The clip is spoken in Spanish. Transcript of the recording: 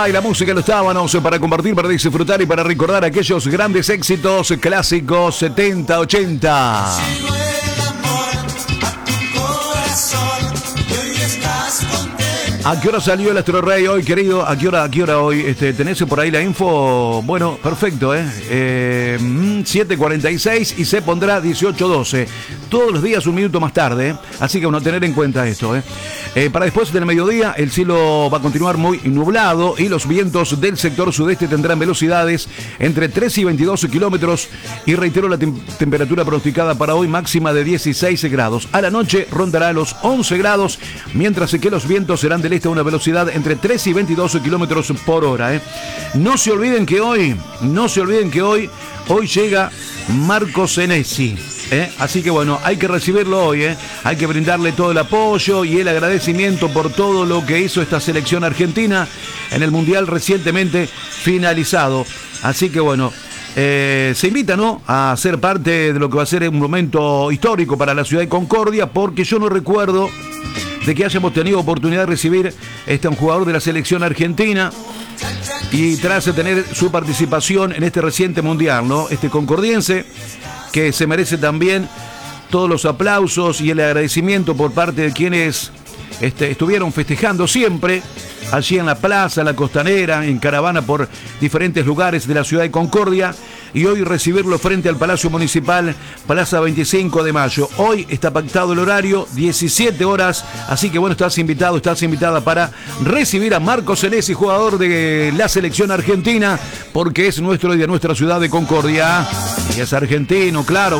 Y la música lo estábamos para compartir, para disfrutar y para recordar aquellos grandes éxitos clásicos 70, 80. ¿A qué hora salió el Astro Rey hoy, querido? ¿A qué hora hoy? ¿Tenés por ahí la info? Bueno, perfecto, 7:46 y se pondrá 18:12. Todos los días un minuto más tarde, así que bueno, tener en cuenta esto, Para después del mediodía, el cielo va a continuar muy nublado y los vientos del sector sudeste tendrán velocidades entre 13 y 22 kilómetros. Y reitero, la temperatura pronosticada para hoy máxima de 16 grados. A la noche rondará los 11 grados, mientras que los vientos serán del este a una velocidad entre 13 y 22 kilómetros por hora. No se olviden que hoy llega Marco Senesi. Así que bueno, hay que recibirlo hoy, hay que brindarle todo el apoyo y el agradecimiento por todo lo que hizo esta selección argentina en el Mundial recientemente finalizado. Así que bueno, se invita, ¿no?, a ser parte de lo que va a ser un momento histórico para la ciudad de Concordia, porque yo no recuerdo de que hayamos tenido oportunidad de recibir a un jugador de la selección argentina y tras tener su participación en este reciente Mundial, ¿no? Este concordiense que se merece también todos los aplausos y el agradecimiento por parte de quienes estuvieron festejando siempre allí en la plaza, en la Costanera, en caravana por diferentes lugares de la ciudad de Concordia, y hoy recibirlo frente al Palacio Municipal, Plaza 25 de Mayo. Hoy está pactado el horario, 17 horas, así que bueno, estás invitada para recibir a Marco Senesi, jugador de la selección argentina, porque es nuestro y de nuestra ciudad de Concordia. Y es argentino, claro.